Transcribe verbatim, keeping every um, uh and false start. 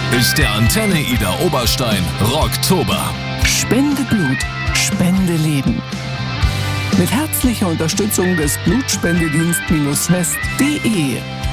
ist der Antenne Ida Oberstein Rocktober. Spende Blut, spende Leben. Mit herzlicher Unterstützung des Blutspendedienst-west punkt de